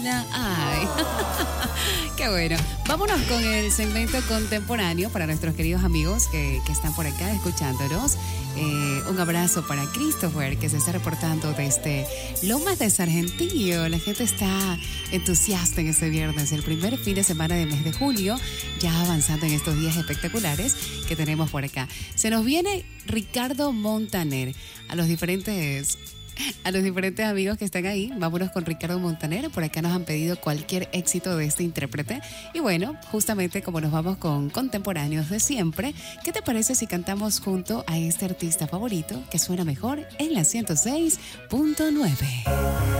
Ay, qué bueno. Vámonos con el segmento contemporáneo para nuestros queridos amigos que están por acá escuchándonos. Un abrazo para Christopher, que se está reportando desde Lomas de Sargentillo. La gente está entusiasta en este viernes, el primer fin de semana del mes de julio, ya avanzando en estos días espectaculares que tenemos por acá. Se nos viene Ricardo Montaner. A los diferentes amigos que están ahí, vámonos con Ricardo Montaner. Por acá nos han pedido cualquier éxito de este intérprete. Y bueno, justamente como nos vamos con contemporáneos de siempre, ¿qué te parece si cantamos junto a este artista favorito que suena mejor en la 106.9?